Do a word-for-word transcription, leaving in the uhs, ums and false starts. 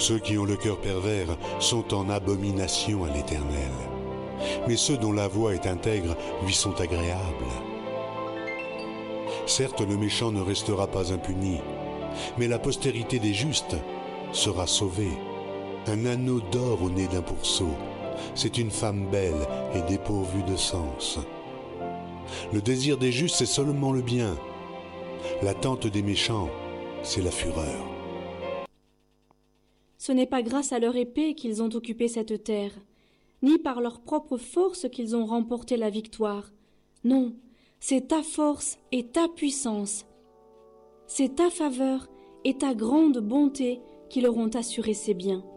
Ceux qui ont le cœur pervers sont en abomination à l'Éternel, mais ceux dont la voix est intègre lui sont agréables. Certes, le méchant ne restera pas impuni, mais la postérité des justes sera sauvée. Un anneau d'or au nez d'un pourceau, c'est une femme belle et dépourvue de sens. Le désir des justes, c'est seulement le bien. L'attente des méchants, c'est la fureur. Ce n'est pas grâce à leur épée qu'ils ont occupé cette terre, ni par leur propre force qu'ils ont remporté la victoire. Non, c'est ta force et ta puissance. C'est ta faveur et ta grande bonté qui leur ont assuré ces biens.